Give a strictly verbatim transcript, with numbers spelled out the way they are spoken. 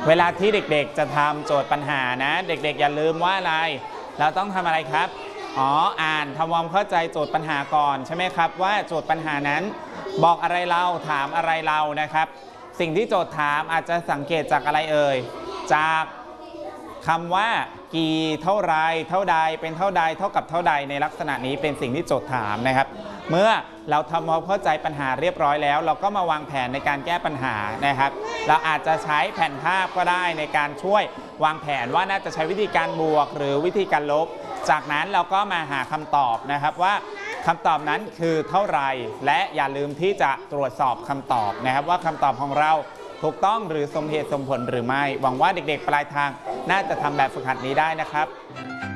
เวลาที่เด็กๆจะทำโจทย์ปัญหานะเด็กๆอย่าลืมว่าอะไรเราต้องทำอะไรครับอ๋ออ่านทำความเข้าใจโจทย์ปัญหาก่อนใช่ไหมครับว่าโจทย์ปัญหานั้นบอกอะไรเราถามอะไรเรานะครับสิ่งที่โจทย์ถามอาจจะสังเกตจากอะไรเอ่ยจากคำว่ากี่เท่าไรเท่าใดเป็นเท่าใดเท่ากับเท่าใดในลักษณะนี้เป็นสิ่งที่โจทย์ถามนะครับเมื่อเราทำความเข้าใจปัญหาเรียบร้อยแล้วเราก็มาวางแผนในการแก้ปัญหานะครับเราอาจจะใช้แผนภาพก็ได้ในการช่วยวางแผนว่าน่าจะใช้วิธีการบวกหรือวิธีการลบจากนั้นเราก็มาหาคำตอบนะครับว่าคำตอบนั้นคือเท่าไหร่และอย่าลืมที่จะตรวจสอบคำตอบนะครับว่าคำตอบของเราถูกต้องหรือสมเหตุสมผลหรือไม่หวังว่าเด็กๆปลายทางน่าจะทำแบบฝึกหัดนี้ได้นะครับ